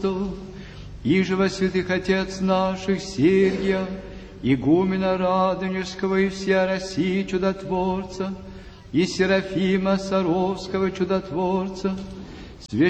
апостолов, иже во святых отец наших Сергия, игумена Радонежского и всея России чудотворца, и Серафима Саровского чудотворца,